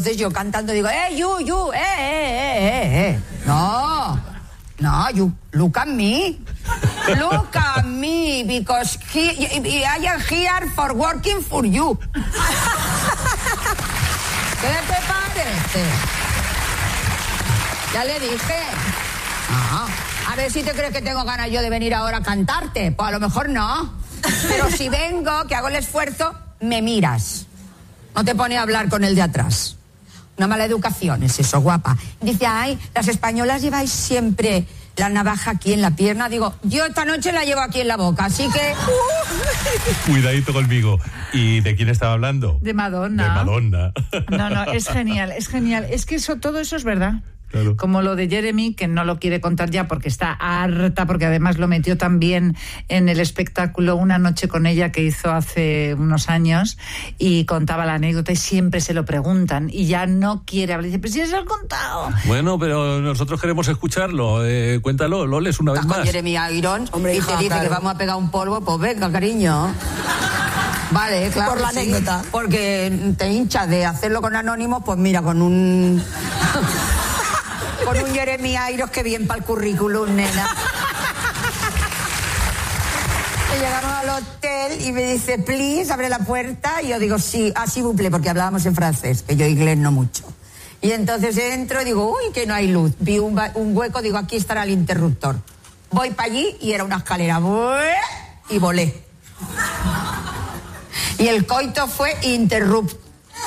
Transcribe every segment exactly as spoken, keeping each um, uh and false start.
entonces yo cantando digo, eh, you, you, eh, eh, eh, eh. No, no, you, look at me. Look at me, because he, I am here for working for you. ¿Qué te parece? Ya le dije. Ah, a ver si te crees que tengo ganas yo de venir ahora a cantarte. Pues a lo mejor no. Pero si vengo, que hago el esfuerzo, me miras. No te pones a hablar con el de atrás. Una mala educación es eso, guapa. Dice, ay, las españolas lleváis siempre la navaja aquí en la pierna. Digo, yo esta noche la llevo aquí en la boca, así que... Uh. Cuidadito conmigo. ¿Y de quién estaba hablando? De Madonna. De Madonna. No, no, es genial, es genial. Es que eso, todo eso es verdad. Claro. Como lo de Jeremy, que no lo quiere contar ya porque está harta, porque además lo metió también en el espectáculo Una noche con ella que hizo hace unos años y contaba la anécdota y siempre se lo preguntan y ya no quiere hablar. Dice, pero si ya se lo he contado. Bueno, pero nosotros queremos escucharlo. Eh, cuéntalo, Loles, una vez ¿Estás más. con Jeremy Irons? Hombre, y hija, te dice claro. que vamos a pegar un polvo, pues venga, cariño. Vale, claro. Por la sí, anécdota. Porque te hinchas de hacerlo con Anónimos, pues mira, con un... con un Jeremy Irons que bien para el currículum, nena. Y llegamos al hotel y me dice, please, abre la puerta. Y yo digo, sí, así buple, porque hablábamos en francés, que yo inglés no mucho. Y entonces entro y digo, uy, que no hay luz. Vi un, un hueco, digo, aquí estará el interruptor. Voy para allí y era una escalera. Y volé. Y el coito fue interruptor.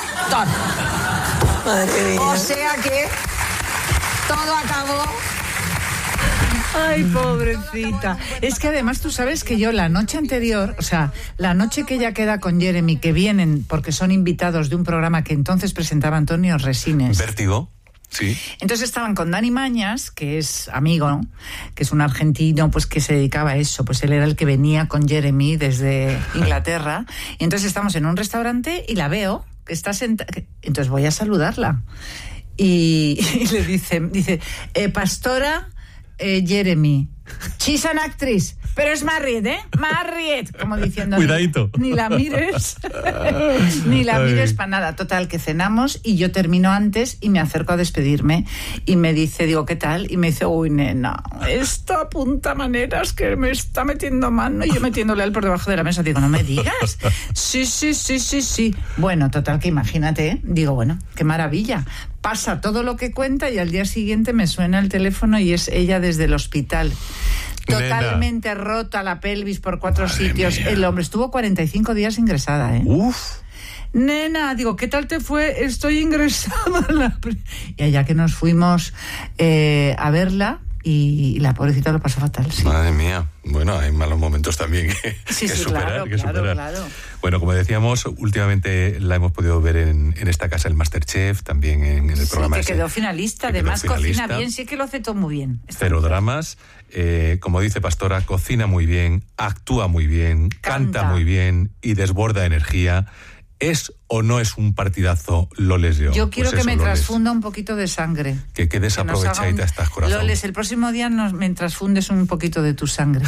Madre mía. O sea que todo acabó. Ay, pobrecita. Es que además tú sabes que yo la noche anterior, o sea, la noche que ella queda con Jeremy, que vienen porque son invitados de un programa que entonces presentaba Antonio Resines. Vértigo. Sí. Entonces estaban con Dani Mañas, que es amigo, ¿no? Que es un argentino, pues que se dedicaba a eso. Pues él era el que venía con Jeremy desde Inglaterra. Y entonces estamos en un restaurante y la veo, que está sentada. Entonces voy a saludarla. Y, y le dice, dice, eh, Pastora eh, Jeremy. She's an actress, pero es married, ¿eh? Married, como diciendo. Cuidadito. Ni, ni la mires, ni la mires para nada. Total, que cenamos y yo termino antes y me acerco a despedirme y me dice, digo, ¿qué tal? Y me dice, uy, nena, esta punta maneras que me está metiendo mano y yo metiéndole a él por debajo de la mesa. Digo, no me digas. Sí, sí, sí, sí, sí. Bueno, total, que imagínate, ¿eh? Digo, bueno, qué maravilla. Pasa todo lo que cuenta y al día siguiente me suena el teléfono y es ella desde el hospital. Totalmente Nena. Rota la pelvis por cuatro Madre sitios. Mía. El hombre estuvo cuarenta y cinco días ingresada, ¿eh? Uf. Nena, digo, ¿qué tal te fue? Estoy ingresada. La... Y allá que nos fuimos eh, a verla y la pobrecita lo pasó fatal. Sí. Madre mía. Bueno, hay malos momentos también que, sí, que sí, superar. Claro, que claro, superar. claro. Bueno, como decíamos, últimamente la hemos podido ver en, en esta casa, el Masterchef, también en, en el sí, programa que ese, quedó finalista, que además quedó finalista. Cocina bien, sí que lo hace todo muy bien. Está Cero bien. dramas, eh, como dice Pastora, cocina muy bien, actúa muy bien, canta, canta muy bien y desborda energía. ¿Es o no es un partidazo Loles León? Yo quiero pues que eso, me Loles. transfunda un poquito de sangre. Que quedes que nos aprovechadita haga un... estás, corazón. Loles, el próximo día nos, me transfundes un poquito de tu sangre.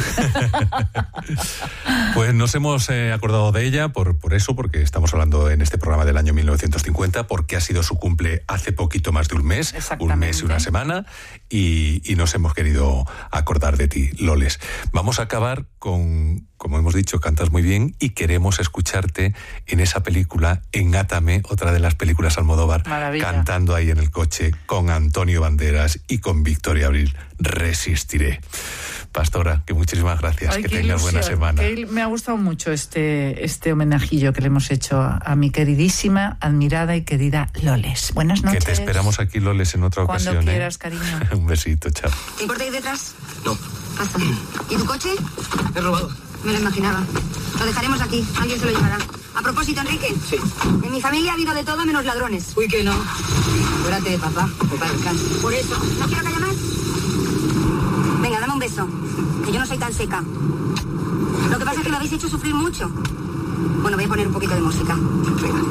Pues nos hemos eh, acordado de ella por, por eso, porque estamos hablando en este programa del año mil novecientos cincuenta, porque ha sido su cumple hace poquito más de un mes, un mes y una semana, y, y nos hemos querido acordar de ti, Loles. Vamos a acabar con... Como hemos dicho, cantas muy bien y queremos escucharte en esa película, Engátame, otra de las películas Almodóvar, Maravilla. Cantando ahí en el coche con Antonio Banderas y con Victoria Abril. Resistiré. Pastora, que muchísimas gracias, Ay, que tengas ilusión, buena semana. Que me ha gustado mucho este, este homenajillo que le hemos hecho a, a mi queridísima, admirada y querida Loles. Buenas noches. Que te esperamos aquí, Loles, en otra Cuando ocasión. quieras, ¿eh? cariño. Un besito, chao. ¿Te importa ir detrás? No. Pasa. ¿Y tu coche? He robado. Me lo imaginaba. Lo dejaremos aquí. Alguien se lo llevará. A propósito, Enrique. Sí. En mi familia ha habido de todo menos ladrones. Uy, que no. Acuérdate de papá. Papá, descansa. Por eso. ¿No quiero que haya más? Venga, dame un beso. Que yo no soy tan seca. Lo que pasa es que me habéis hecho sufrir mucho. Bueno, voy a poner un poquito de música. Venga.